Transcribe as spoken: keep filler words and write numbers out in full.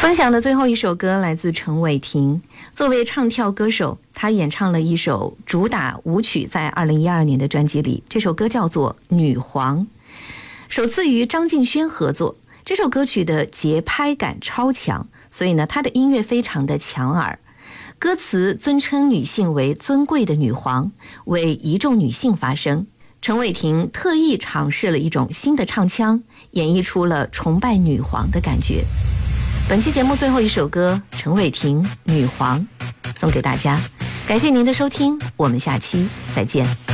分享的最后一首歌来自陈伟霆。作为唱跳歌手，他演唱了一首主打舞曲，在二零一二年的专辑里，这首歌叫做《女皇》，首次与张敬轩合作。这首歌曲的节拍感超强，所以呢，它的音乐非常的强耳。歌词尊称女性为尊贵的女皇，为一众女性发声。陈伟霆特意尝试了一种新的唱腔，演绎出了崇拜女皇的感觉。本期节目最后一首歌，陈伟霆《女皇》，送给大家。感谢您的收听，我们下期再见。